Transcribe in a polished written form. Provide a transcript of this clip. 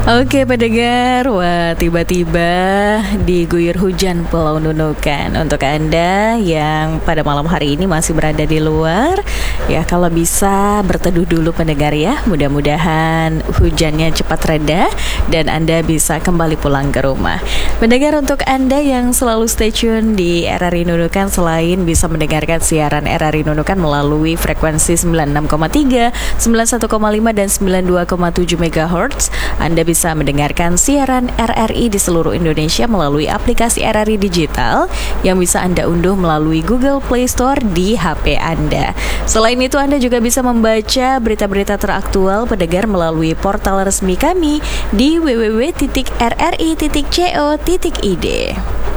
Oke pendengar, wah tiba-tiba diguyur hujan Pulau Nunukan. Untuk Anda yang pada malam hari ini masih berada di luar, ya kalau bisa berteduh dulu pendengar ya. Mudah-mudahan hujannya cepat reda dan Anda bisa kembali pulang ke rumah. Pendengar, untuk Anda yang selalu stay tune di RRI Nunukan, selain bisa mendengarkan siaran RRI Nunukan melalui frekuensi 96,3, 91,5 dan 92,7 MHz, Anda bisa mendengarkan siaran RRI di seluruh Indonesia melalui aplikasi RRI Digital yang bisa Anda unduh melalui Google Play Store di HP Anda. Selain itu, Anda juga bisa membaca berita-berita teraktual pendengar melalui portal resmi kami di www.rri.co.id.